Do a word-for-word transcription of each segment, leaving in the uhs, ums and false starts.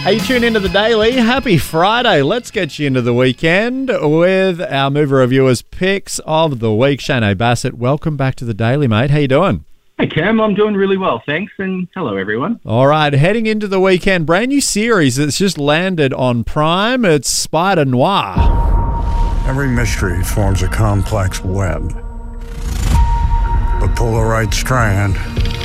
Hey, you tune into The Daily. Happy Friday. Let's get you into the weekend with our movie reviewers' picks of the week. Shane Bassett, welcome back to The Daily, mate. How you doing? Hey, Cam. I'm doing really well, thanks, and hello, everyone. All right, heading into the weekend, brand new series that's just landed on Prime. It's Spider Noir. Every mystery forms a complex web. But pull the right strand,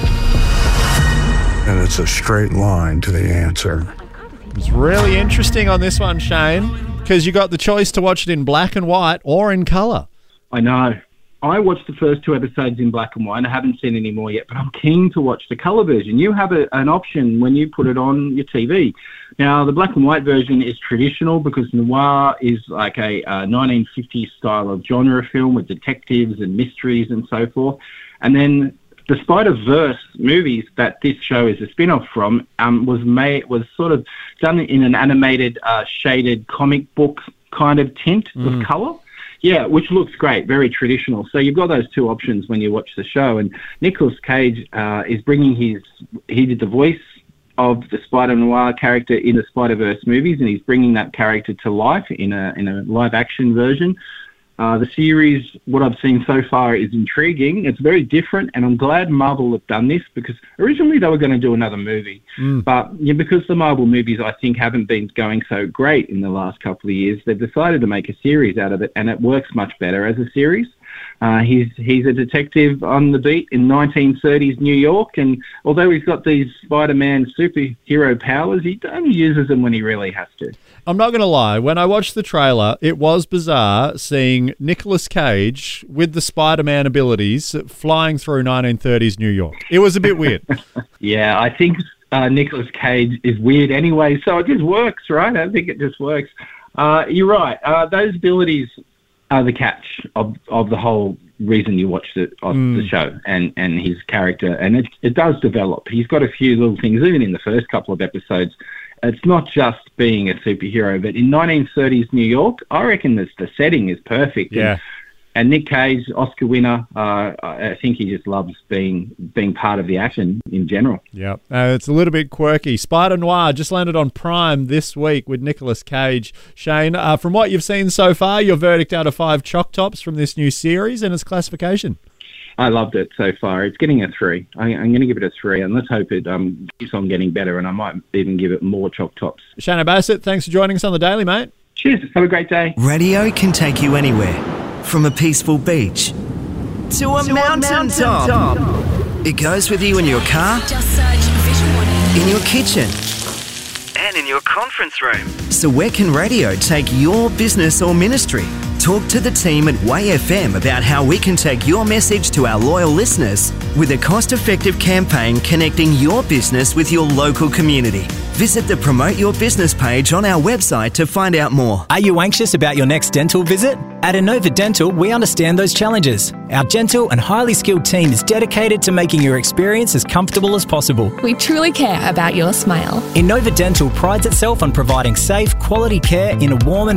and it's a straight line to the answer. It's really interesting on this one, Shane, because you got the choice to watch it in black and white or in colour. I know. I watched the first two episodes in black and white, and I haven't seen any more yet, but I'm keen to watch the colour version. You have a, an option when you put it on your T V. Now, the black and white version is traditional because noir is like a uh, nineteen fifties style of genre film with detectives and mysteries and so forth. And then the Spider-Verse movies that this show is a spin-off from um, was made was sort of done in an animated, uh, shaded comic book kind of tint mm. of colour. Yeah, which looks great, very traditional. So you've got those two options when you watch the show. And Nicolas Cage uh, is bringing his, he did the voice of the Spider-Noir character in the Spider-Verse movies, and he's bringing that character to life in a in a live-action version. Uh, the series, what I've seen so far, is intriguing. It's very different, and I'm glad Marvel have done this because originally they were going to do another movie. Mm. But yeah, because the Marvel movies, I think, haven't been going so great in the last couple of years, they've decided to make a series out of it, and it works much better as a series. Uh, he's he's a detective on the beat in nineteen thirties New York, and although he's got these Spider-Man superhero powers, he only uses them when he really has to. I'm not going to lie. When I watched the trailer, it was bizarre seeing Nicolas Cage with the Spider-Man abilities flying through nineteen thirties New York. It was a bit weird. Yeah, I think uh, Nicolas Cage is weird anyway, so it just works, right? I think it just works. Uh, you're right. Uh, those abilities are the catch of, of the whole reason you watch the, of mm. the show and, and his character. And it, it does develop. He's got a few little things, even in the first couple of episodes. It's not just being a superhero, but in nineteen thirties New York, I reckon this, the setting is perfect. Yeah. And, and Nick Cage, Oscar winner, uh, I think he just loves being being part of the action in general. Yeah, uh, it's a little bit quirky. Spider Noir just landed on Prime this week with Nicolas Cage. Shane, uh, from what you've seen so far, your verdict out of five Choc Tops from this new series and its classification? I loved it so far. It's getting a three. I, I'm going to give it a three, and let's hope it um, keeps on getting better, and I might even give it more Choc Tops. Shane Bassett, thanks for joining us on The Daily, mate. Cheers. Have a great day. Radio can take you anywhere, from a peaceful beach to a to mountain, a mountain top. top. It goes with you in your car, Just search Vision One. in your kitchen, and in your conference room. So where can radio take your business or ministry? Talk to the team at Way F M about how we can take your message to our loyal listeners with a cost-effective campaign connecting your business with your local community. Visit the Promote Your Business page on our website to find out more. Are you anxious about your next dental visit? At Inova Dental, we understand those challenges. Our gentle and highly skilled team is dedicated to making your experience as comfortable as possible. We truly care about your smile. Inova Dental prides itself on providing safe, quality care in a warm and